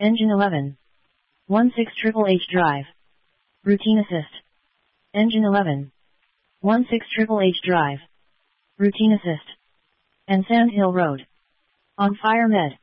Engine 11. 16 Triple H Drive. Routine Assist. Engine 11. 16 Triple H Drive. Routine Assist. And Sand Hill Road. On Fire Med.